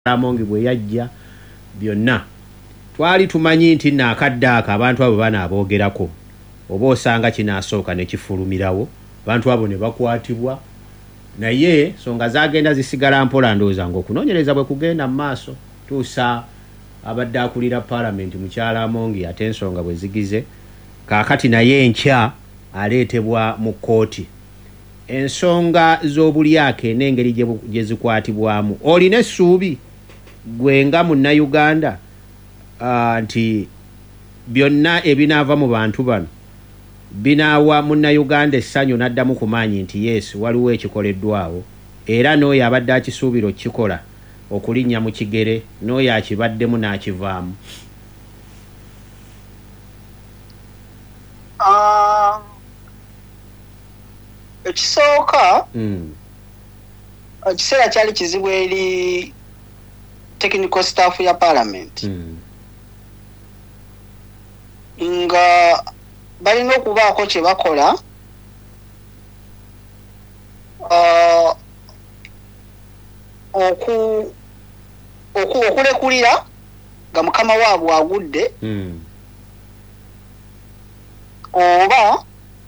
Amongi bwe yajja byonna twali tumanyi nti nakaddaaka abantu abo banaabogerako oba osanga kinaasooka ne kifulumirawo abantu abo ne bakwatibwa naye songa zagenda zisigala mpola ndowooza ng'okunoonyereza bwe kugenda mu maaso tuusa abadde akulira paalamenti mukyala Amongi ate ensonga bwe zigize kaakati naye enkya aleetebwa mu kkooti ensonga z'obulyake n'engeri gye zikwatibwamu olina essuubi gwe nga munnayuganda nti byonna ebinaava mu bantu bano binaawa munnayuganda essanyu n'addamu kumaanyi nti yes waliwo ekikoleddwawo era n'oyo abadde akisuubira okukikola okulinnya mu kigere n'oyo akibaddemu n'akivaamu ekisooka ekiseera kyali kizibu eri technical staff ya parliament nga balina okubaako kye bakola okulekulira nga mukama waabwe agudde oba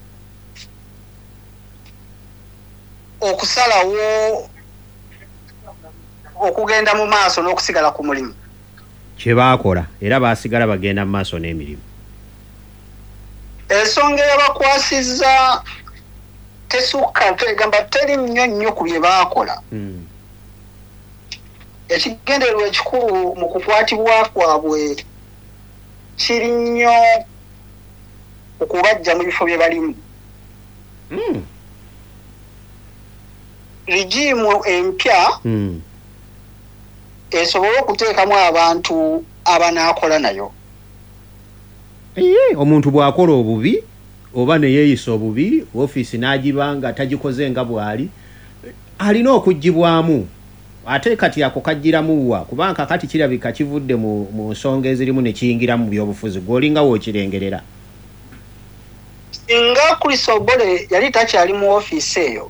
okusalawo okugenda mu maaso n'okusigala ku mulimu kye baakola era baasigala bagenda mu maaso n'emirimu. Ensonga eyabakwasizza tesukka tegamba teri nnyo ku bye baakola. Ekigendererwa ekikulu mu kukwatibwa kwabwe kiri nnyo okubajja mu bifo bye balimu. Rigimu empya esobola okuteekamu abantu abanaakola nayo. Omuntu bw'akola obubi oba ne yeeyisa obubi ofiisi n'agibanga tagikoze nga bw'ali alina okuggibwamu ate kati ako kajjiramuwa kubanga kati kirabika kivudde mu nsonga ezirimu ne kiyingira mu byobufuzi gw'olinga w'okirengerera. Singa Chris Obole yali takyali mu ofiisi eyo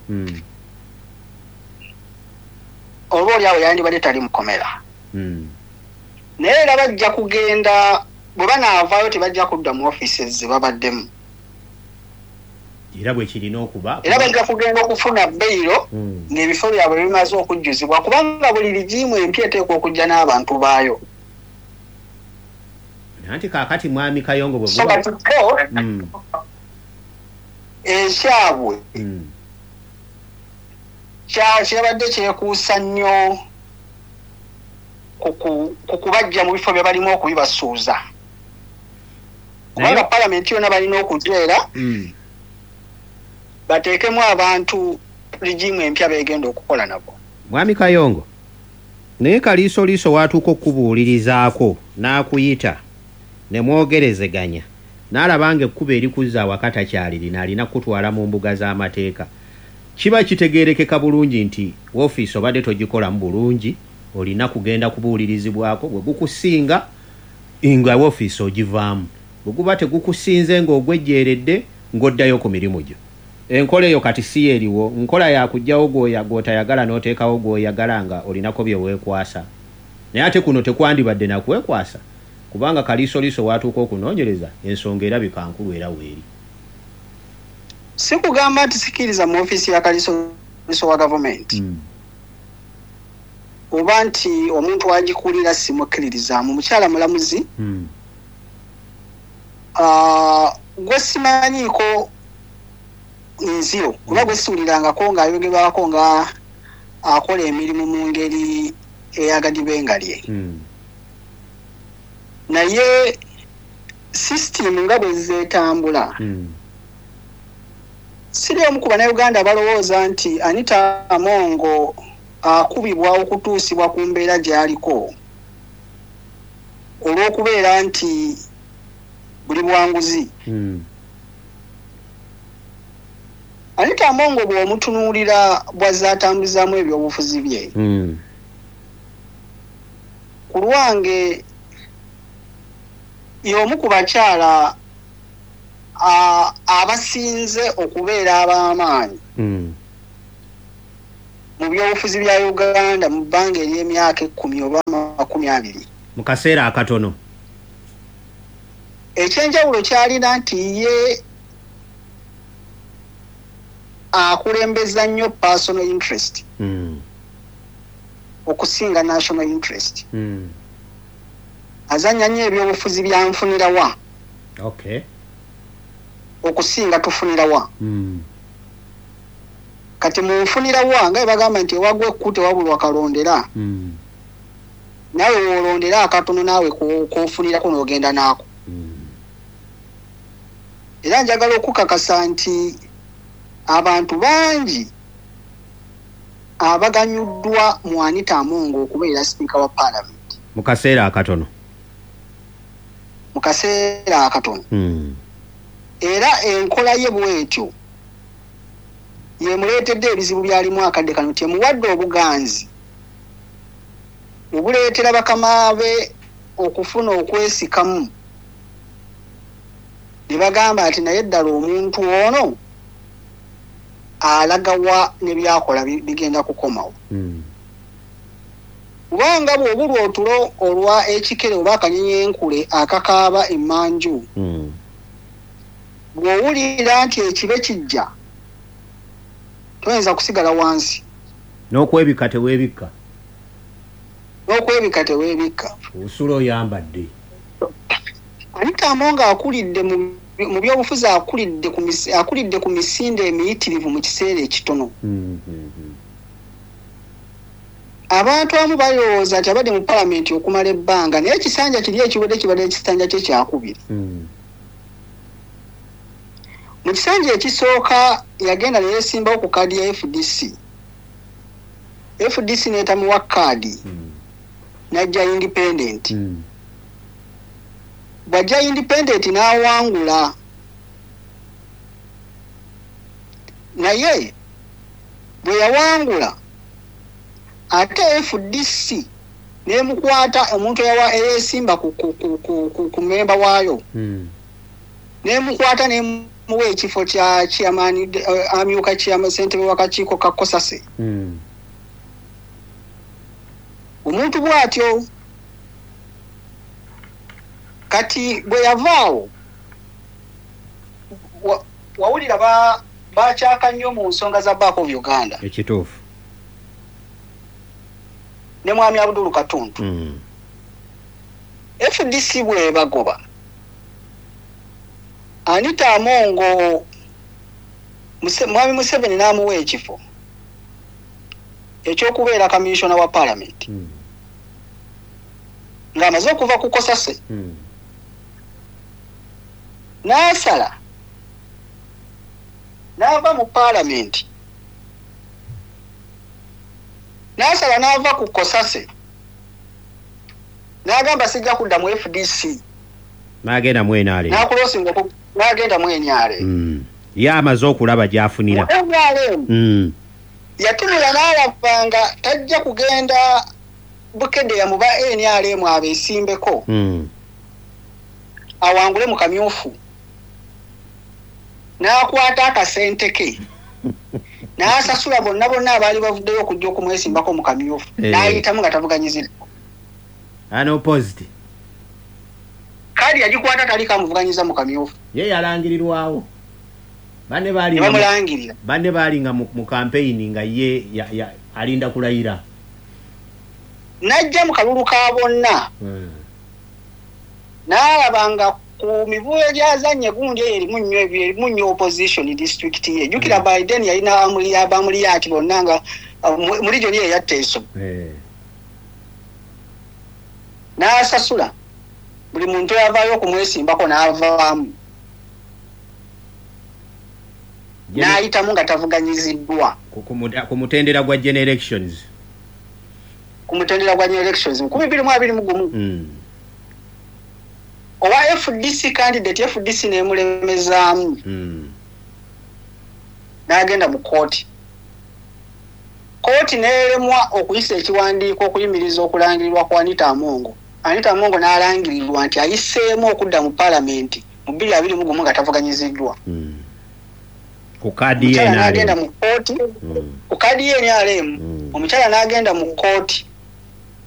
oba oli awo yandibadde tali mukomera. Naye era bajja kugenda bwe banaavaayo tebajja kudda mu ofiisi ze babaddemu. Era bwe kirina okuba era bajja kugenda okufuna beyiro ng'ebifo byabwe bimaze okujjuzibwa kubanga buli ligimu empya eteekwa okujja n'abantu baayo. Nanti kaakati mwami Kayongo bwe so batiko ekyabwe kyabadde kyekuusa nnyo ku kubajja mu bifo bye balimu okubibasuuza kubanga palamenti yonna balina okuteera bateekemu abantu ligimu empya beegenda okukola nabo. Mwami Kayongo naye kaliisoliiso waatuuka okubuulirizaako n'akuyita ne mwogerezeganya n'alabanga ekkuba erikuzza awakati akyalirina alina kutwala mu mbuga z'amateeka kiba kitegeerekeka bulungi nti ofiisi obadde togikolamu bulungi olina kugenda kubuulirizibwako bwe gukusinga nga ofiisi ogivaamu bwe guba tegukusinze ng'ogwejjeeredde ng'oddayo ku mirimu gyo. Enkola eyo kati si eriwo nkola yakugjawo gw'otayagala n'oteekawo gw'oyagala nga olinako bye weekwasa naye ate kuno tekwandibadde nakwekwasa kubanga kaliisoliiso waatuuka okunoonyereza ensonga erabika nkulu era weeri. Si kugamba nti sikiriza mu ofiisi ya kaliisoliiso wa gavumenti oba nti omuntu agikulira simukkiririzaamu mukyala mulamuzi gwe simanyiiko nziro kuba gwe siwulirangako ng'ayogerwako nga akola emirimu mu ngeri eyagadibengalye naye sisitimu nga bwe zeetambula siri omu ku bannayuganda balowooza nti Anita Amongo akubibwa okutuusibwa ku mbeera gy'aliko olw'okubeera nti buli bwanguzi. Anita Amongo bw'omutunuulira bw'azaatambuzamu ebyobufuzi bye ku lwange y'omu ku bakyala abasinze okubeera ab'amaanyi mu byobufuzi bya Uganda mu bbanga ery'emyaka 10 oba 20 mu kaseera akatono. Ekyenjawulo kyalina nti ye akulembeza nnyo personal interest okusinga national interest. Azanya nnyo ebyobufuzi byanfunira wa okusinga tufunira wa. Kati munfunira wa nga bagamba nti wagwe kute wabulwa kalondera. Nawe wolondera akatono nawe kofunira kuno ogenda nako. Era njagala okukakasa nti abantu bangi abaganyuddwa mu Anita Amongo okubeera speaker wa parliament mu kaseera akatono. Era enkola ye bwetyo yemuleetedde ebizibu byalimu akadde kano temuwadde obuganzi obuleetera bakama be okufuna okwesikamu. Ne bagamba ati naye ddala omuntu ono alagawa ne byakola bigenda kukomawo. Kubanga bw'obulwa otulo olwa ekikere oba akanyonyi enkule akakaaba emmanju, bw'owulira nti ekibe kijja toyinza kusigala wansi. N'okwebika teweebikka. Osulo oyambadde. Anita Amongo akulidde mu byobufuzi akulidde ku misinde emiyitirivu mu kiseera ekitono. Abantu abamu balowooza nti abadde mu palamenti okumala ebbanga naye ekisanja kiri ekiwedde kibadde ekisanja kye kyakubiri. Mu kisanja ekisooka yagenda ne yeesimbawo ku kaadi ya FDC n'etamuwa kaadi n'ajja independent. Bw'ajja independent n'awangula. Naye bwe yawangula ate FDC n'emukwata omuntu eyeesimba ku memba waayo. N'emukwata n'emuwa ekifo kya chairman amyuka ssentebe w'akakiiko ka Kosase. Omuntu bw'atyo kati bwe yavaawo wawulira bakyaka nnyo mu nsonga za Bank of Uganda. Ekituufu. Ne Mwami Abdul Katuntu. FDC bwe bagoba Anita Amongo Mwami Museveni n'amuwa ekifo ekyokubeera commissioner wa parliament. Ng'amaze okuva ku Kosase. N'asala n'ava mu parliament. N'asala n'ava ku Kosase. N'agamba sijja kudda mu FDC. N'agenda mu NRM. N'agenda mu NRM. Ye amaze okulaba gy'afunira. Yatunula n'alabanga tajja kugenda bukedde mu ba NRM abeesimbeko. Awangule mu kamyufu. N'akwata akasente ke. N'asasula bonna abaali bavuddeyo okujja okumwesimbako mu kamyufu. N'ayitamu nga tavuganyiziddwa. Opposite. Kadi yagikwata tali kamuvuganyiza mu kamyufu. Ye yalangirirwawo. Banne baali nga mu campaign nga ye alinda kulayira. Najja mu kalulu ka bonna. N'alabanga ku mivuyo gyazanye gundi erimu nnyo opposition district ye. Jukira Biden yalina abamuli yati bonna nga muri joni ye yatteeso. N'asasula buli muntu yavaayo okumwesimbako n'avaamu. N'ayitamu nga tavuganyiziddwa. Ku mutendera gwa general elections. Ku mutendera gwa general elections 2021. Owa FDC candidate FDC n'emulemezaamu. N'agenda mu kooti. Kooti n'eremwa okuyisa ekiwandiiko okuyimiriza okulangirirwa kwa Anita Amongo. Anita Amongo n'alangirirwa nti ayiseemu okudda mu parliament mu 2021 nga tavuganyiziddwa. ku kadi ye n'agenda mu kkooti ku kadi ye NRM omukyala n'agenda mu kkooti